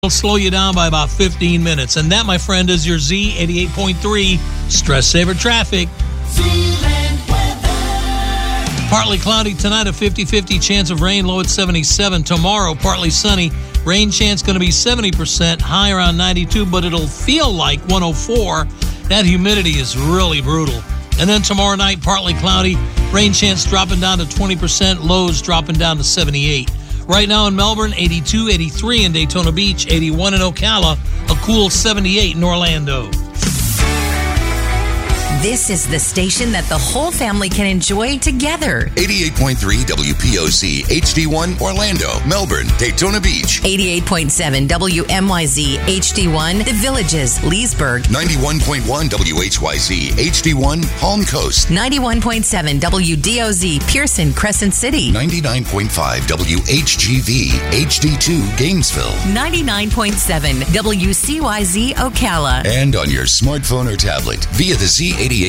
It'll slow you down by about 15 minutes. And that, my friend, is your Z88.3 Stress Saver Traffic. Partly cloudy tonight, a 50-50 chance of rain, low at 77. Tomorrow, partly sunny. Rain chance going to be 70%, high around 92, but it'll feel like 104. That humidity is really brutal. And then tomorrow night, partly cloudy. Rain chance dropping down to 20%, lows dropping down to 78. Right now in Melbourne, 82, 83 in Daytona Beach, 81 in Ocala, a cool 78 in Orlando. This is the station that the whole family can enjoy together. 88.3 WPOC HD1 Orlando, Melbourne, Daytona Beach. 88.7 WMYZ HD1 The Villages, Leesburg. 91.1 WHYZ HD1 Palm Coast. 91.7 WDOZ Pearson, Crescent City. 99.5 WHGV HD2 Gainesville. 99.7 WCYZ Ocala. And on your smartphone or tablet via the Z88